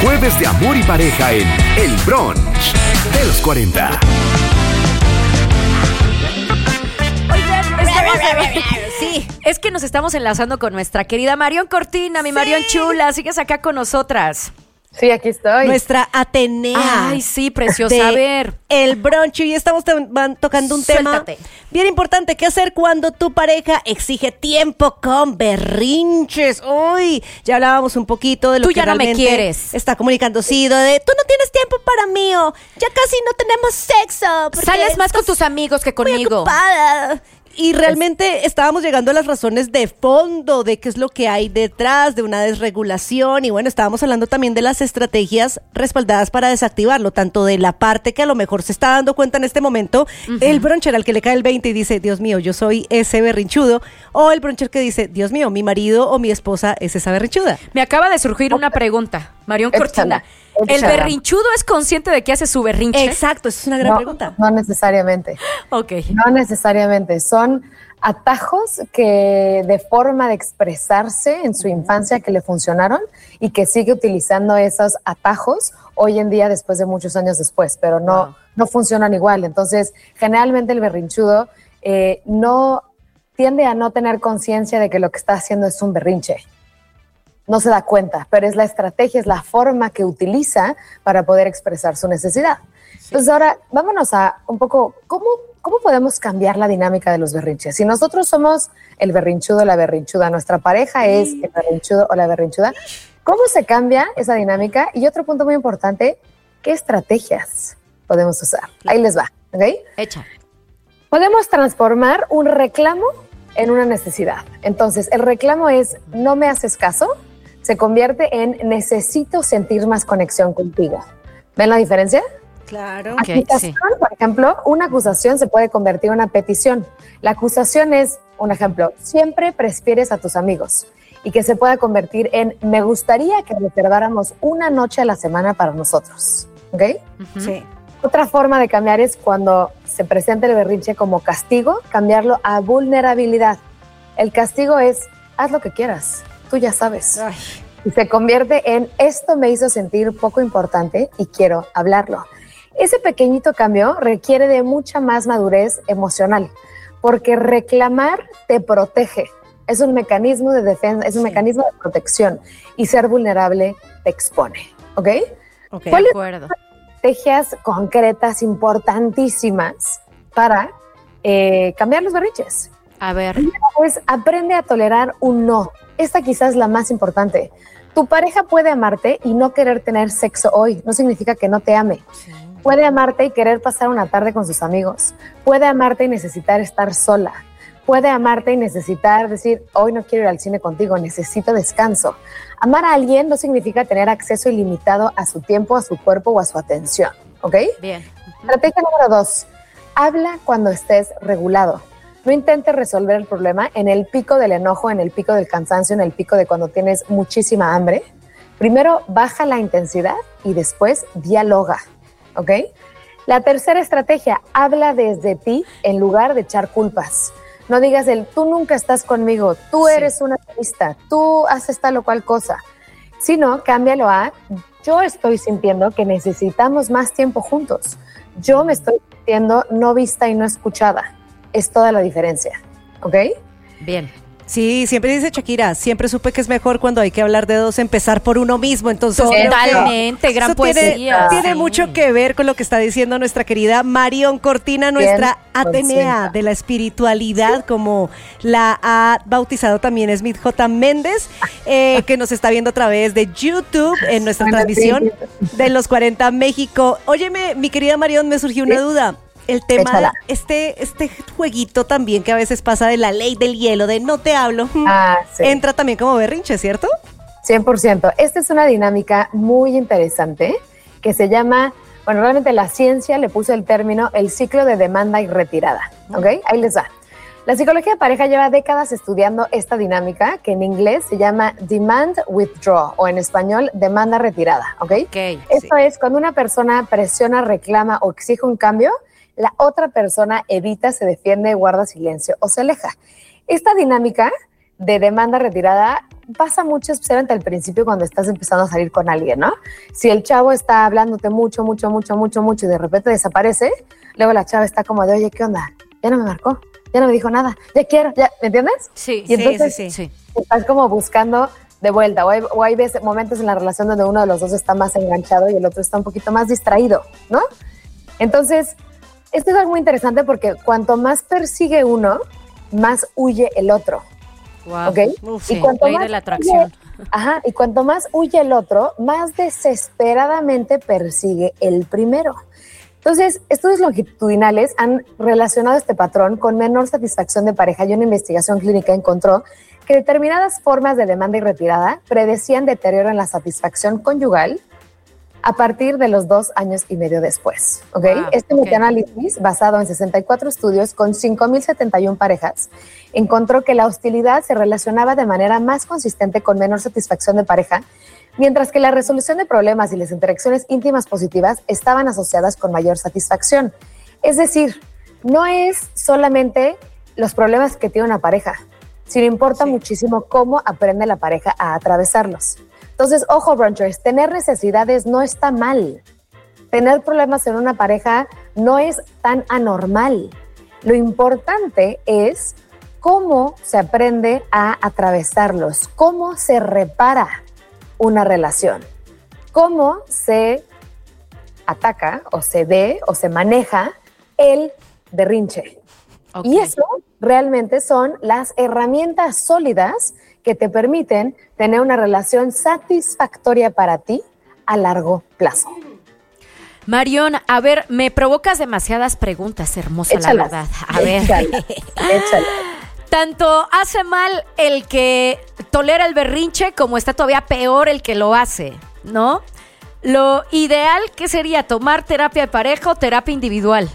Jueves de amor y pareja en El Brunch de los 40. Sí, es que nos estamos enlazando con nuestra querida Marion Cortina, mi Marion chula, sigues acá con nosotras. Sí, aquí estoy. Nuestra Atenea. Ay, sí, preciosa. A ver. El brunch. Y estamos tocando un tema bien importante. ¿Qué hacer cuando tu pareja exige tiempo con berrinches? Uy, ya hablábamos un poquito de lo Tú que ya no me realmente quieres. está comunicando Cido, de tú no tienes tiempo para mí, o ya casi no tenemos sexo. Sales más con tus amigos que muy conmigo. ocupada. Y realmente estábamos llegando a las razones de fondo de qué es lo que hay detrás de una desregulación. Y bueno, estábamos hablando también de las estrategias respaldadas para desactivarlo, tanto de la parte que a lo mejor se está dando cuenta en este momento, el broncher al que le cae el 20 y dice, Dios mío, yo soy ese berrinchudo, o el broncher que dice, Dios mío, mi marido o mi esposa es esa berrinchuda. Me acaba de surgir una pregunta, Marion Cortina. ¿El berrinchudo es consciente de que hace su berrinche? Exacto, esa es una gran pregunta. No necesariamente. Ok. No necesariamente. Son atajos que de forma de expresarse en su infancia que le funcionaron y que sigue utilizando esos atajos hoy en día después de muchos años después, pero no funcionan igual. Entonces, generalmente el berrinchudo no tiende a no tener conciencia de que lo que está haciendo es un berrinche. No se da cuenta, pero es la estrategia, es la forma que utiliza para poder expresar su necesidad. Sí. Entonces ahora vámonos a un poco, ¿cómo podemos cambiar la dinámica de los berrinches? Si nosotros somos el berrinchudo o la berrinchuda, nuestra pareja es el berrinchudo o la berrinchuda, ¿cómo se cambia esa dinámica? Y otro punto muy importante, ¿qué estrategias podemos usar? Ahí les va, ¿ok? Echa. Podemos transformar un reclamo en una necesidad. Entonces, el reclamo es, no me haces caso, se convierte en necesito sentir más conexión contigo. ¿Ven la diferencia? Claro. Acusación, sí. Por ejemplo, una acusación se puede convertir en una petición. La acusación es, un ejemplo, siempre prefieres a tus amigos y que se pueda convertir en me gustaría que reserváramos una noche a la semana para nosotros. ¿Ok? Sí. Otra forma de cambiar es cuando se presenta el berrinche como castigo, cambiarlo a vulnerabilidad. El castigo es, haz lo que quieras, tú ya sabes. Ay. Y se convierte en, esto me hizo sentir poco importante y quiero hablarlo. Ese pequeñito cambio requiere de mucha más madurez emocional, porque reclamar te protege. Es un mecanismo de defensa, es un mecanismo de protección, y ser vulnerable te expone. ¿Ok? Ok, de acuerdo. Estrategias concretas importantísimas para cambiar los berrinches. A ver. Pues aprende a tolerar un no. Esta quizás es la más importante. Tu pareja puede amarte y no querer tener sexo hoy. No significa que no te ame. Sí. Puede amarte y querer pasar una tarde con sus amigos. Puede amarte y necesitar estar sola. Puede amarte y necesitar decir, hoy no quiero ir al cine contigo, necesito descanso. Amar a alguien no significa tener acceso ilimitado a su tiempo, a su cuerpo o a su atención, ¿ok? Bien. Estrategia número 2, habla cuando estés regulado. No intentes resolver el problema en el pico del enojo, en el pico del cansancio, en el pico de cuando tienes muchísima hambre. Primero, baja la intensidad y después dialoga, ¿ok? La tercera estrategia, habla desde ti en lugar de echar culpas. No digas tú nunca estás conmigo, tú eres una egoísta, tú haces tal o cual cosa. Sino, cámbialo a, yo estoy sintiendo que necesitamos más tiempo juntos. Yo me estoy sintiendo no vista y no escuchada. Es toda la diferencia, ¿ok? Bien. Sí, siempre dice Shakira, siempre supe que es mejor cuando hay que hablar de dos, empezar por uno mismo. Entonces, totalmente, gran poesía. Tiene mucho que ver con lo que está diciendo nuestra querida Marion Cortina, nuestra Atenea de la espiritualidad, como la ha bautizado también Smith J. Méndez, que nos está viendo a través de YouTube en nuestra transmisión de los 40 México. Óyeme, mi querida Marion, me surgió una duda. El tema, este jueguito también que a veces pasa de la ley del hielo, de no te hablo, entra también como berrinche, ¿cierto? 100%. Esta es una dinámica muy interesante que se llama, bueno, realmente la ciencia le puso el término el ciclo de demanda y retirada, ¿ok? Ahí les va. La psicología de pareja lleva décadas estudiando esta dinámica que en inglés se llama demand withdraw o en español demanda retirada, ¿ok? Esto es cuando una persona presiona, reclama o exige un cambio, la otra persona evita, se defiende, guarda silencio o se aleja. Esta dinámica de demanda retirada pasa mucho, especialmente al principio cuando estás empezando a salir con alguien, ¿no? Si el chavo está hablándote mucho y de repente desaparece, luego la chava está como de, oye, ¿qué onda? Ya no me marcó, ya no me dijo nada, ya quiero, ya, ¿me entiendes? Sí, y entonces, sí. Estás como buscando de vuelta, o hay veces, momentos en la relación donde uno de los dos está más enganchado y el otro está un poquito más distraído, ¿no? Entonces, esto es algo muy interesante porque cuanto más persigue uno, más huye el otro. Wow. ¿Ok? Sí, y cuanto más la atracción. Y cuanto más huye el otro, más desesperadamente persigue el primero. Entonces, estudios longitudinales han relacionado este patrón con menor satisfacción de pareja y una investigación clínica encontró que determinadas formas de demanda y retirada predecían deterioro en la satisfacción conyugal a partir de los 2 años y medio después. ¿Okay? Wow, Este metaanálisis, basado en 64 estudios con 5,071 parejas, encontró que la hostilidad se relacionaba de manera más consistente con menor satisfacción de pareja, mientras que la resolución de problemas y las interacciones íntimas positivas estaban asociadas con mayor satisfacción. Es decir, no es solamente los problemas que tiene una pareja, sino importa muchísimo cómo aprende la pareja a atravesarlos. Entonces, ojo, brunchers, tener necesidades no está mal. Tener problemas en una pareja no es tan anormal. Lo importante es cómo se aprende a atravesarlos, cómo se repara una relación, cómo se ataca o se ve o se maneja el berrinche. Okay. Y eso realmente son las herramientas sólidas que te permiten tener una relación satisfactoria para ti a largo plazo. Marion, a ver, me provocas demasiadas preguntas, hermosa, la verdad. A ver. Échale. Tanto hace mal el que tolera el berrinche como está todavía peor el que lo hace, ¿no? Lo ideal, ¿qué sería? ¿Tomar terapia de pareja o terapia individual?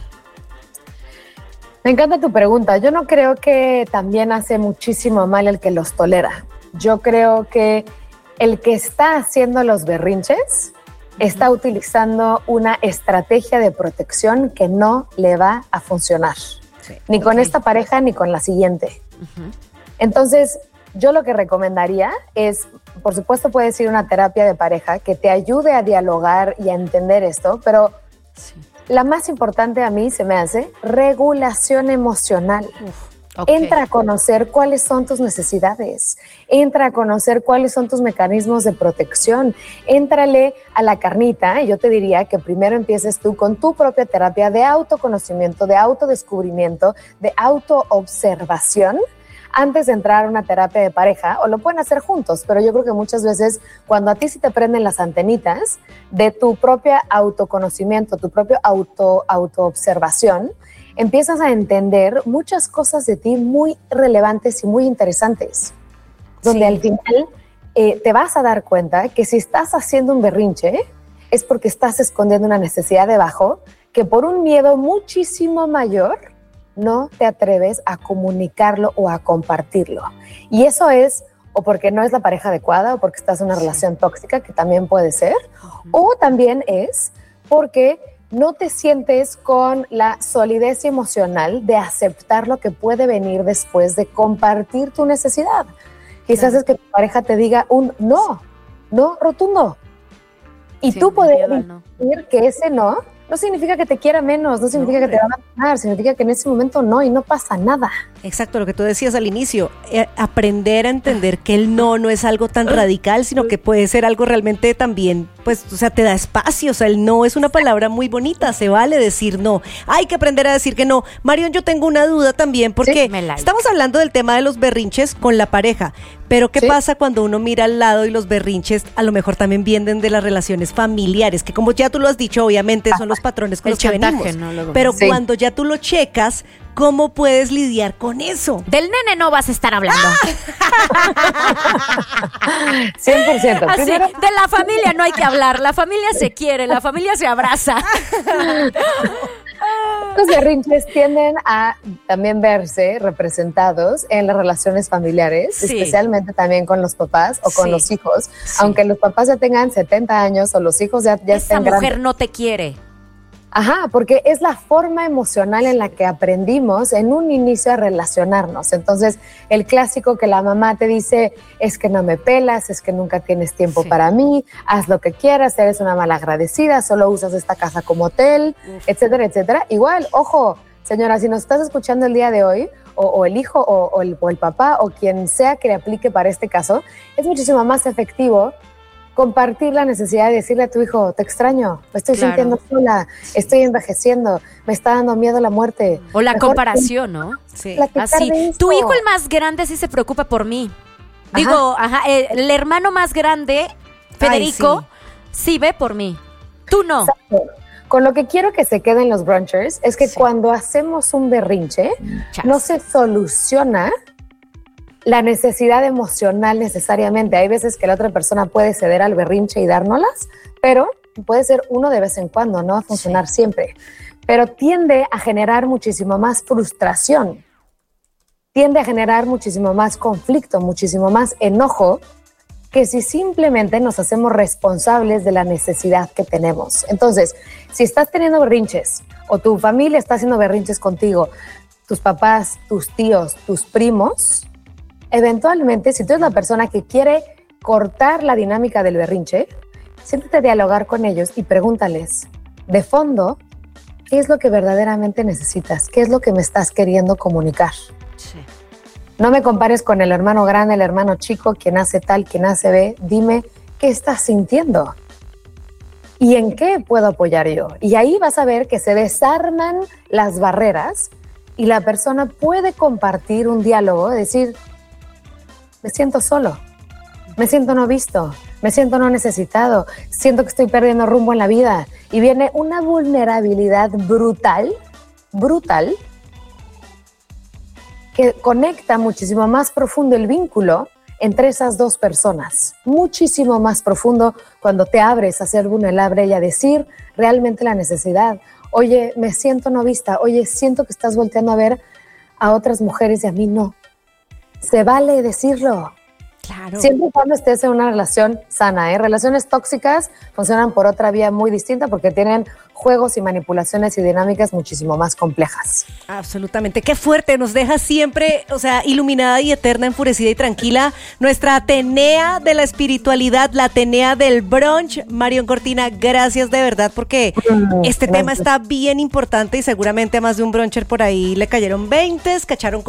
Me encanta tu pregunta. Yo no creo que también hace muchísimo mal el que los tolera. Yo creo que el que está haciendo los berrinches está utilizando una estrategia de protección que no le va a funcionar. Sí. Ni con esta pareja ni con la siguiente. Entonces, yo lo que recomendaría es, por supuesto, puedes ir a una terapia de pareja que te ayude a dialogar y a entender esto, pero la más importante a mí se me hace regulación emocional. Entra a conocer cuáles son tus necesidades, entra a conocer cuáles son tus mecanismos de protección, éntrale a la carnita y yo te diría que primero empieces tú con tu propia terapia de autoconocimiento, de autodescubrimiento, de autoobservación antes de entrar a una terapia de pareja, o lo pueden hacer juntos, pero yo creo que muchas veces cuando a ti sí te prenden las antenitas de tu propia autoconocimiento, tu propia autoobservación, empiezas a entender muchas cosas de ti muy relevantes y muy interesantes, donde al final te vas a dar cuenta que si estás haciendo un berrinche es porque estás escondiendo una necesidad debajo que por un miedo muchísimo mayor no te atreves a comunicarlo o a compartirlo. Y eso es o porque no es la pareja adecuada o porque estás en una relación tóxica, que también puede ser, o también es porque no te sientes con la solidez emocional de aceptar lo que puede venir después de compartir tu necesidad. Quizás es que tu pareja te diga un no rotundo. Y tú puedes decir que ese no significa que te quiera menos, no significa que te va a abandonar, significa que en ese momento no, y no pasa nada. Exacto, lo que tú decías al inicio, aprender a entender que el no es algo tan radical, sino que puede ser algo realmente también, pues, o sea, te da espacio, o sea, el no es una palabra muy bonita, se vale decir no, hay que aprender a decir que no. Marion, yo tengo una duda también, porque estamos hablando del tema de los berrinches con la pareja, pero ¿qué pasa cuando uno mira al lado y los berrinches a lo mejor también vienen de las relaciones familiares? Que como ya tú lo has dicho, obviamente son los patrones con los que venimos. Pero cuando ya tú lo checas, ¿cómo puedes lidiar con eso? Del nene no vas a estar hablando. 100%. Así, de la familia no hay que hablar. La familia se quiere, la familia se abraza. Los berrinches tienden a también verse representados en las relaciones familiares, especialmente también con los papás o con los hijos. Aunque los papás ya tengan 70 años o los hijos ya estén grandes. Esa mujer no te quiere. Ajá, porque es la forma emocional en la que aprendimos en un inicio a relacionarnos. Entonces, el clásico que la mamá te dice es que no me pelas, es que nunca tienes tiempo para mí, haz lo que quieras, eres una malagradecida, solo usas esta casa como hotel, etcétera, etcétera. Igual, ojo, señora, si nos estás escuchando el día de hoy, o el hijo o el papá o quien sea que le aplique para este caso, es muchísimo más efectivo compartir la necesidad de decirle a tu hijo, te extraño, me estoy sintiendo sola, estoy envejeciendo, me está dando miedo la muerte. O la comparación, ¿no? Sí. Así, tu hijo el más grande sí se preocupa por mí. Digo, el hermano más grande, Federico, sí ve por mí. Tú no. Exacto. Con lo que quiero que se queden los brunchers es que cuando hacemos un berrinche, no se soluciona la necesidad emocional necesariamente. Hay veces que la otra persona puede ceder al berrinche y dárnoslas, pero puede ser uno de vez en cuando, no va a funcionar siempre. Pero tiende a generar muchísimo más frustración, tiende a generar muchísimo más conflicto, muchísimo más enojo, que si simplemente nos hacemos responsables de la necesidad que tenemos. Entonces, si estás teniendo berrinches o tu familia está haciendo berrinches contigo, tus papás, tus tíos, tus primos, eventualmente, si tú eres la persona que quiere cortar la dinámica del berrinche, siéntate a dialogar con ellos y pregúntales, de fondo, ¿qué es lo que verdaderamente necesitas? ¿Qué es lo que me estás queriendo comunicar? Sí. No me compares con el hermano grande, el hermano chico, quien hace tal, quien hace B. Dime, ¿qué estás sintiendo? ¿Y en qué puedo apoyar yo? Y ahí vas a ver que se desarman las barreras y la persona puede compartir un diálogo, decir, me siento solo, me siento no visto, me siento no necesitado, siento que estoy perdiendo rumbo en la vida. Y viene una vulnerabilidad brutal, que conecta muchísimo más profundo el vínculo entre esas dos personas. Muchísimo más profundo cuando te abres a ser vulnerable y a decir realmente la necesidad. Oye, me siento no vista. Oye, siento que estás volteando a ver a otras mujeres y a mí no. Se vale decirlo. Claro. Siempre y cuando estés en una relación sana, ¿eh? Relaciones tóxicas funcionan por otra vía muy distinta porque tienen juegos y manipulaciones y dinámicas muchísimo más complejas. Absolutamente, qué fuerte, nos deja siempre, o sea, iluminada y eterna, enfurecida y tranquila, nuestra Atenea de la espiritualidad, la Atenea del brunch. Marion Cortina, gracias de verdad, porque este tema está bien importante y seguramente a más de un bruncher por ahí le cayeron 20, cacharon